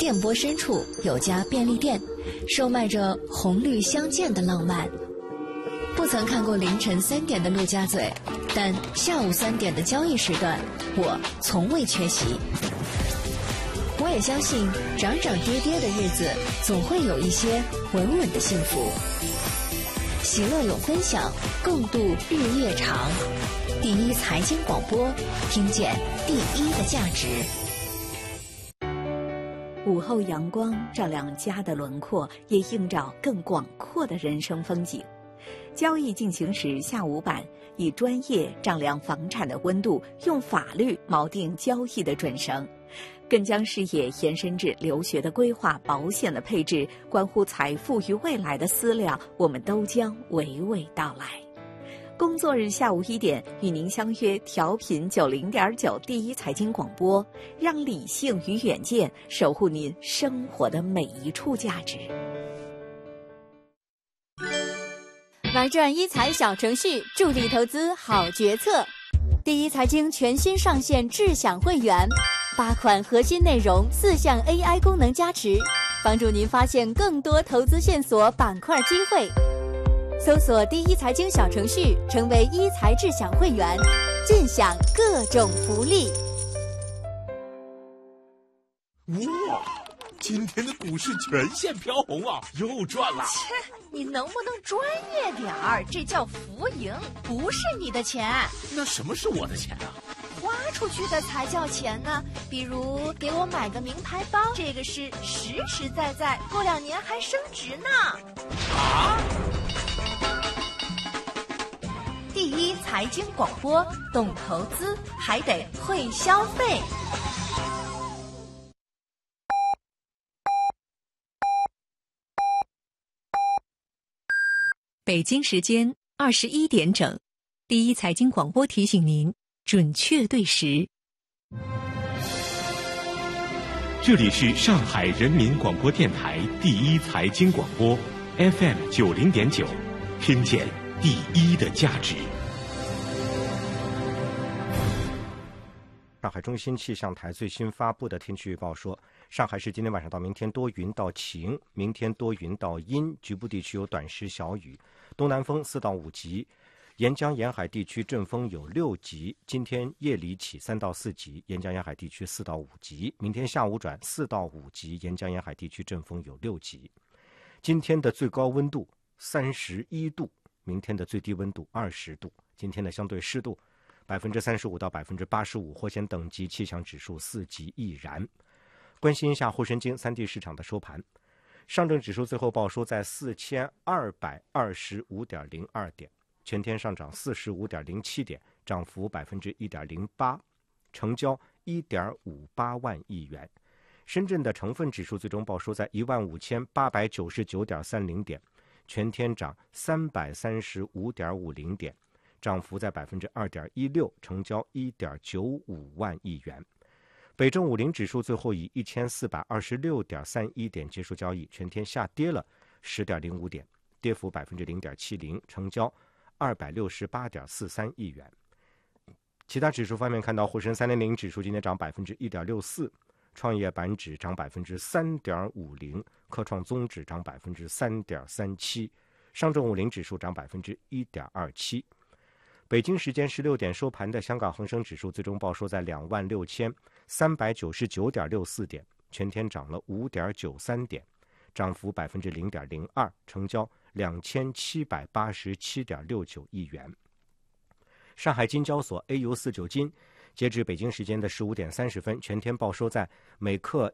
电波深处有家便利店，售卖着红绿相间的浪漫。不曾看过凌晨3点的陆家嘴，但下午3点的交易时段，我从未缺席。我也相信，涨涨跌跌的日子，总会有一些稳稳的幸福。喜乐有分享，共度日夜长。第一财经广播，听见第一的价值。 午后阳光照亮家的轮廓，也映照更广阔的人生风景。交易进行时下午版，以专业丈量房产的温度，用法律锚定交易的准绳，更将视野延伸至留学的规划、保险的配置，关乎财富与未来的思量，我们都将娓娓道来。工作日下午1点，与您相约调频90.9第一财经广播，让理性与远见守护您生活的每一处价值。 玩转一财小程序，助力投资好决策。第一财经全新上线智享会员，8款核心内容，4项 AI 功能加持，帮助您发现更多投资线索、板块机会。搜索第一财经小程序，成为一财智享会员，尽享各种福利。 哇！今天的股市全线飘红啊，又赚了！ 切，你能不能专业点儿？这叫浮盈，不是你的钱。 那什么是我的钱啊？ 花出去的才叫钱呢。比如给我买个名牌包，这个是实实在在，过2年还升值呢。 啊！ 第一财经广播，懂投资还得会消费。 北京时间21点整，第一财经广播提醒您准确对时。 这里是上海人民广播电台第一财经广播 FM 90.9，听见第一的价值。 上海中心气象台最新发布的天气预报说，上海市今天晚上到明天多云到晴，明天多云到阴，局部地区有短时小雨，东南风4到5级，沿江沿海地区阵风有6级，今天夜里起3到4级，沿江沿海地区4到5级，明天下午转4到5级，沿江沿海地区阵风有6级。今天的最高温度31度，明天的最低温度20度，今天的相对湿度35%到85%，或显等级气象指数4级易燃。关心一下沪深京3地市场的收盘，上证指数最后报收在4225.02点，全天上涨45.07点，涨幅1.08%，成交1.58万亿元。深圳的成分指数最终报收在15899.30点，全天涨335.50点，涨幅在2.16%，成交1.95万亿元。北证50指数最后以1426.31点结束交易，全天下跌了10.05点，跌幅0.70%，成交268.43亿元。其他指数方面，看到沪深300指数今天涨1.64%，创业板指涨3.50%，科创综指涨3.37%，上证50指数涨1.27%。北京时间16点收盘的香港恒生指数最终报收在26,399.64点，全天涨了5.93点，涨幅0.02%，成交2787.69亿元。上海金交所 AU49 金截至北京时间的15点30分，全天报收在每克